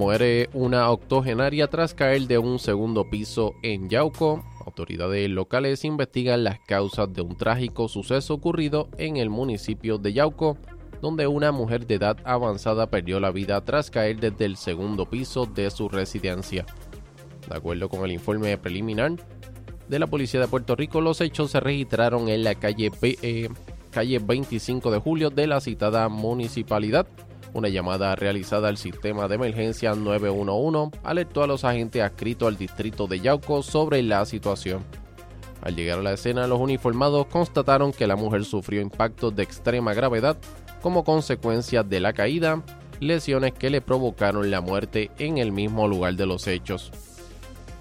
Muere una octogenaria tras caer de un segundo piso en Yauco. Autoridades locales investigan las causas de un trágico suceso ocurrido en el municipio de Yauco, donde una mujer de edad avanzada perdió la vida tras caer desde el segundo piso de su residencia. De acuerdo con el informe preliminar de la Policía de Puerto Rico, los hechos se registraron en la calle 25 de julio de la citada municipalidad. Una llamada realizada al sistema de emergencia 911 alertó a los agentes adscritos al distrito de Yauco sobre la situación. Al llegar a la escena, los uniformados constataron que la mujer sufrió impactos de extrema gravedad como consecuencia de la caída, lesiones que le provocaron la muerte en el mismo lugar de los hechos.